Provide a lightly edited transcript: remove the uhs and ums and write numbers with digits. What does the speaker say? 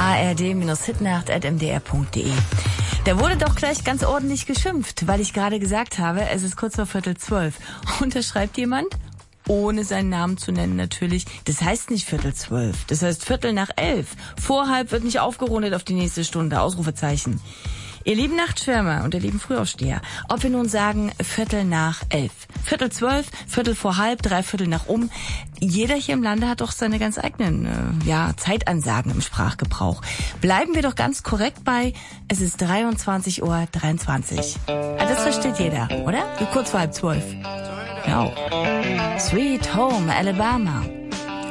ard-hitnacht@mdr.de. Da wurde doch gleich ganz ordentlich geschimpft, weil ich gerade gesagt habe, es ist kurz vor 11:45. Und da schreibt jemand, ohne seinen Namen zu nennen natürlich, das heißt nicht 11:45, das heißt 11:45. Vor halb wird nicht aufgerundet auf die nächste Stunde, Ausrufezeichen. Ihr lieben Nachtschwärmer und ihr lieben Frühaufsteher, ob wir nun sagen 11:45, 11:45, 11:45, 3/4 nach um, jeder hier im Lande hat doch seine ganz eigenen Zeitansagen im Sprachgebrauch. Bleiben wir doch ganz korrekt bei, es ist 23:23 Uhr. Das versteht jeder, oder? Kurz vor 11:30. Genau. Sweet Home Alabama.